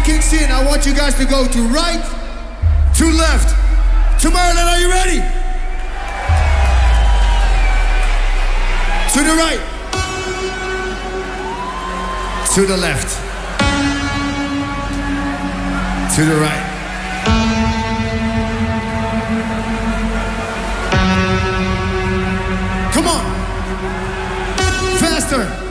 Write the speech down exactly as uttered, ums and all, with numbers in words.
kicks in, I want you guys to go to right, to left. To Maryland, are you ready? To the right. To the left. To the right. Come on. Faster.